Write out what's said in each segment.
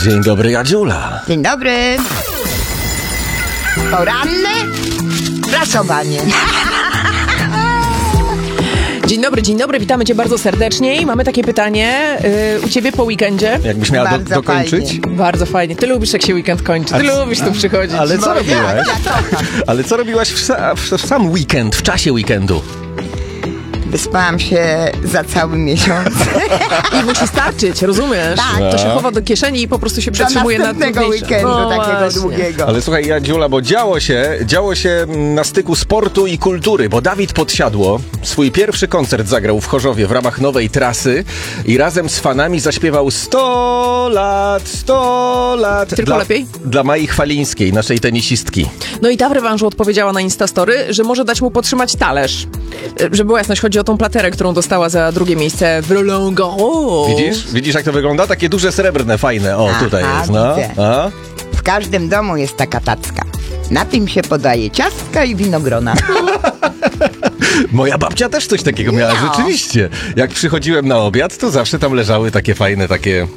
Dzień dobry, Jadziula. Dzień dobry. Poranne prasowanie. Dzień dobry, witamy Cię bardzo serdecznie i mamy takie pytanie u Ciebie po weekendzie. Jakbyś miała Bardzo dokończyć? fajnie. Bardzo fajnie. Ty lubisz, jak się weekend kończy. Ty lubisz tu przychodzić. Ale co robiłaś? Ja kocham. Ale co robiłaś w sam weekend, w czasie weekendu? Wyspałam się za cały miesiąc. I musi starczyć, rozumiesz? Tak. To się chowa do kieszeni i po prostu się Do przetrzymuje na następnego trudniejsze. weekendu, No takiego właśnie. długiego. Ale słuchaj, Jadziula, bo działo się na styku sportu i kultury, bo Dawid Podsiadło swój pierwszy koncert zagrał w Chorzowie w ramach nowej trasy i razem z fanami zaśpiewał 100 lat, 100 lat. Tylko lepiej? Dla Mai Chwalińskiej, naszej tenisistki. No i ta w rewanżu odpowiedziała na Instastory, że może dać mu podtrzymać talerz. Żeby była jasność, chodzi o tą platerę, którą dostała za drugie miejsce w Roland Garros. Widzisz jak to wygląda? Takie duże srebrne, fajne. O, Aha, tutaj jest, no. widzę. A? W każdym domu jest taka tacka. Na tym się podaje ciastka i winogrona. Moja babcia też coś takiego miała, No. rzeczywiście. Jak przychodziłem na obiad, to zawsze tam leżały takie fajne, takie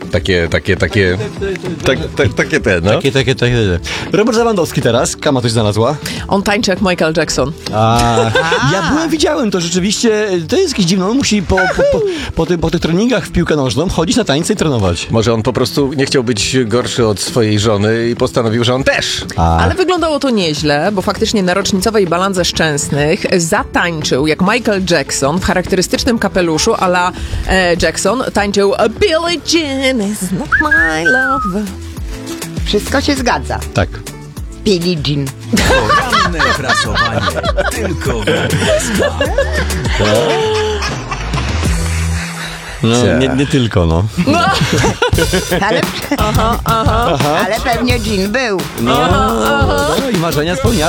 te, no. Takie. Robert Lewandowski teraz, Kama coś znalazła. On tańczy jak Michael Jackson. Widziałem to rzeczywiście, to jest jakieś dziwne, on musi po tych treningach w piłkę nożną chodzić na tańce i trenować. Może on po prostu nie chciał być gorszy od swojej żony i postanowił, że on też. Ale wyglądało to nieźle, bo faktycznie na rocznicowej Balandze Szczęsnych zatańczył jak Michael Jackson w charakterystycznym kapeluszu a la Jackson. Tańczył Billie Jean is not my love. Wszystko się zgadza. Tak. Billie Jean. Poranne prasowanie. Tylko No, nie tylko, no. Ale pewnie Jean był. No i marzenia spełniają.